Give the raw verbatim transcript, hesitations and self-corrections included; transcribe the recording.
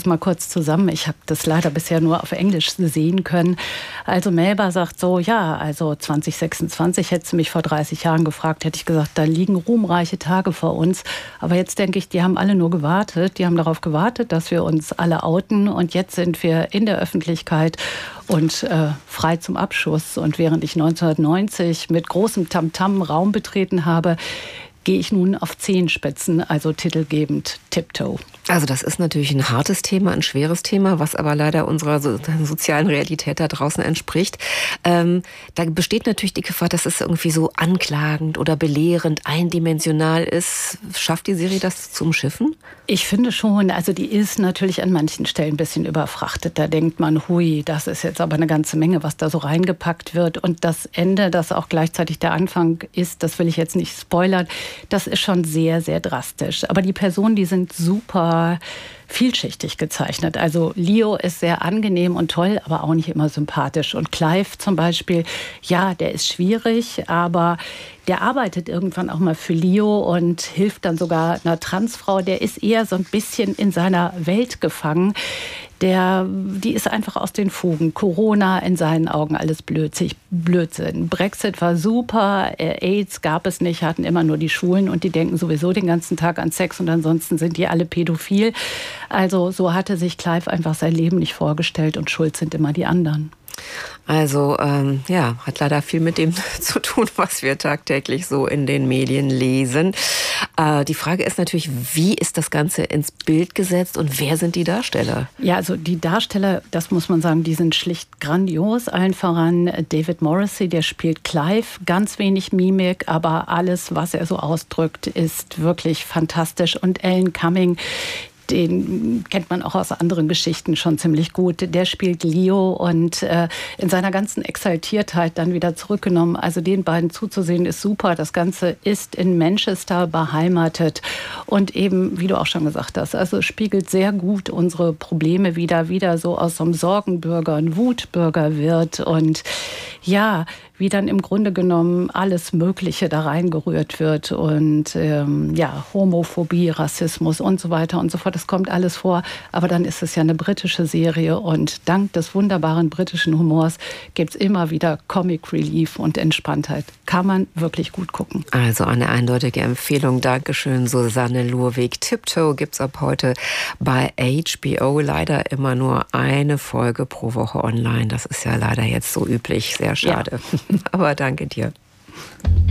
mal kurz zusammen. Ich habe das leider bisher nur auf Englisch sehen können. Also Melba sagt so, ja, also zwanzig sechsundzwanzig, hättest du mich vor dreißig Jahren gefragt, hätte ich gesagt, da liegen ruhmreiche Tage vor uns. Aber jetzt denke ich, die haben alle nur gewartet. Die haben darauf gewartet, dass wir uns alle outen. Und jetzt sind wir in der Öffentlichkeit und äh, frei zum Abschuss. Und während ich neunzehnhundertneunzig mit großem Tamtam Raum betreten habe, gehe ich nun auf Zehenspitzen, also titelgebend Tiptoe. Also das ist natürlich ein hartes Thema, ein schweres Thema, was aber leider unserer so, sozialen Realität da draußen entspricht. Ähm, da besteht natürlich die Gefahr, dass es irgendwie so anklagend oder belehrend, eindimensional ist. Schafft die Serie das zu umschiffen? Ich finde schon, also die ist natürlich an manchen Stellen ein bisschen überfrachtet. Da denkt man, hui, das ist jetzt aber eine ganze Menge, was da so reingepackt wird. Und das Ende, das auch gleichzeitig der Anfang ist, das will ich jetzt nicht spoilern, das ist schon sehr, sehr drastisch. Aber die Personen, die sind super vielschichtig gezeichnet. Also Leo ist sehr angenehm und toll, aber auch nicht immer sympathisch. Und Clive zum Beispiel, ja, der ist schwierig, aber der arbeitet irgendwann auch mal für Leo und hilft dann sogar einer Transfrau. Der ist eher so ein bisschen in seiner Welt gefangen. Der, die ist einfach aus den Fugen. Corona in seinen Augen alles Blödsinn. Blödsinn. Brexit war super, AIDS gab es nicht, hatten immer nur die Schwulen und die denken sowieso den ganzen Tag an Sex und ansonsten sind die alle pädophil. Also so hatte sich Clive einfach sein Leben nicht vorgestellt und schuld sind immer die anderen. Also ähm, ja, hat leider viel mit dem zu tun, was wir tagtäglich so in den Medien lesen. Äh, die Frage ist natürlich, wie ist das Ganze ins Bild gesetzt und wer sind die Darsteller? Ja, also die Darsteller, das muss man sagen, die sind schlicht grandios. Allen voran David Morrissey, der spielt Clive. Ganz wenig Mimik, aber alles, was er so ausdrückt, ist wirklich fantastisch. Und Alan Cumming, den kennt man auch aus anderen Geschichten schon ziemlich gut. Der spielt Leo und äh, in seiner ganzen Exaltiertheit dann wieder zurückgenommen. Also den beiden zuzusehen ist super. Das Ganze ist in Manchester beheimatet und eben, wie du auch schon gesagt hast, also spiegelt sehr gut unsere Probleme wieder, wieder so aus so einem Sorgenbürger ein Wutbürger wird und ja, wie dann im Grunde genommen alles Mögliche da reingerührt wird und ähm, ja, Homophobie, Rassismus und so weiter und so fort. Das kommt alles vor, aber dann ist es ja eine britische Serie und dank des wunderbaren britischen Humors gibt es immer wieder Comic Relief und Entspanntheit. Kann man wirklich gut gucken. Also eine eindeutige Empfehlung. Dankeschön, Susanne Lurwig. Tiptoe gibt's ab heute bei H B O. Leider immer nur eine Folge pro Woche online. Das ist ja leider jetzt so üblich. Sehr schade. Ja. Aber danke dir.